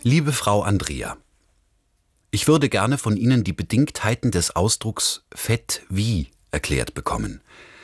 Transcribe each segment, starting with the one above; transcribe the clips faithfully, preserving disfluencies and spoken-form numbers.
Liebe Frau Andrea, ich würde gerne von Ihnen die Bedingtheiten des Ausdrucks Fett wie erklärt bekommen.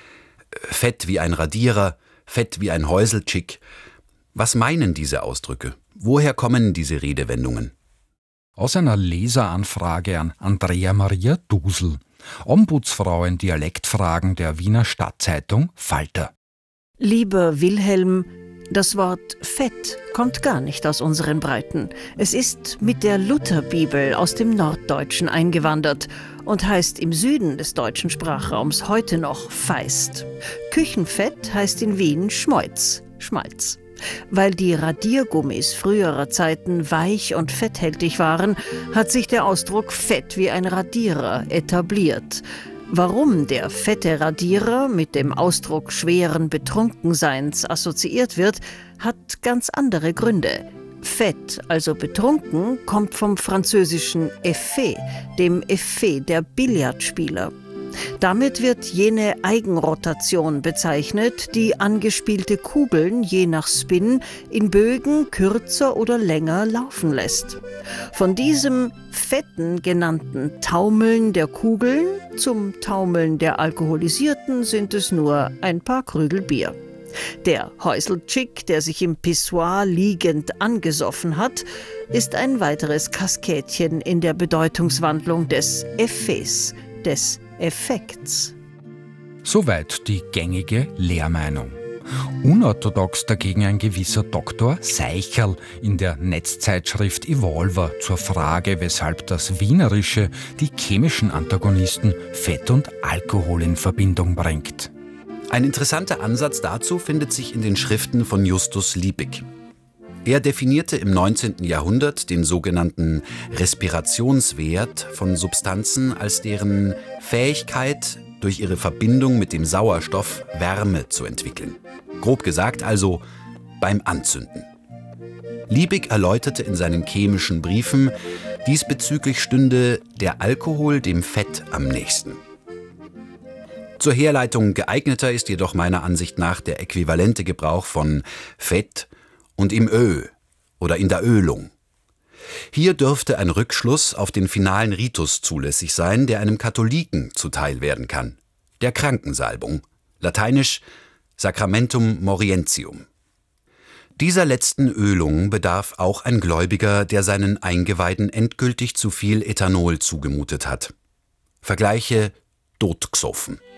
Fett wie ein Radierer, Fett wie ein Häuseltschick. Was meinen diese Ausdrücke? Woher kommen diese Redewendungen? Aus einer Leseranfrage an Andrea Maria Dusel, Ombudsfrau in Dialektfragen der Wiener Stadtzeitung Falter. Lieber Wilhelm, das Wort Fett kommt gar nicht aus unseren Breiten. Es ist mit der Lutherbibel aus dem Norddeutschen eingewandert und heißt im Süden des deutschen Sprachraums heute noch Feist. Küchenfett heißt in Wien Schmolz, Schmalz. Weil die Radiergummis früherer Zeiten weich und fetthältig waren, hat sich der Ausdruck Fett wie ein Radierer etabliert. Warum der fette Radierer mit dem Ausdruck schweren Betrunkenseins assoziiert wird, hat ganz andere Gründe. Fett, also betrunken, kommt vom französischen Effet, dem Effet der Billardspieler. Damit wird jene Eigenrotation bezeichnet, die angespielte Kugeln je nach Spin in Bögen kürzer oder länger laufen lässt. Von diesem fetten genannten Taumeln der Kugeln zum Taumeln der Alkoholisierten sind es nur ein paar Krügel Bier. Der Häuseltschick, der sich im Pissoir liegend angesoffen hat, ist ein weiteres Kaskädchen in der Bedeutungswandlung des Effets, des Effekts. Soweit die gängige Lehrmeinung. Unorthodox dagegen ein gewisser Doktor Seicherl in der Netzzeitschrift Evolver zur Frage, weshalb das Wienerische die chemischen Antagonisten Fett und Alkohol in Verbindung bringt. Ein interessanter Ansatz dazu findet sich in den Schriften von Justus Liebig. Er definierte im neunzehnten Jahrhundert den sogenannten Respirationswert von Substanzen als deren Fähigkeit, durch ihre Verbindung mit dem Sauerstoff Wärme zu entwickeln. Grob gesagt also beim Anzünden. Liebig erläuterte in seinen chemischen Briefen, diesbezüglich stünde der Alkohol dem Fett am nächsten. Zur Herleitung geeigneter ist jedoch meiner Ansicht nach der äquivalente Gebrauch von Fett und im Öl oder in der Ölung. Hier dürfte ein Rückschluss auf den finalen Ritus zulässig sein, der einem Katholiken zuteil werden kann, der Krankensalbung, lateinisch Sacramentum Morientium. Dieser letzten Ölung bedarf auch ein Gläubiger, der seinen Eingeweiden endgültig zu viel Ethanol zugemutet hat. Vergleiche Totgesoffen.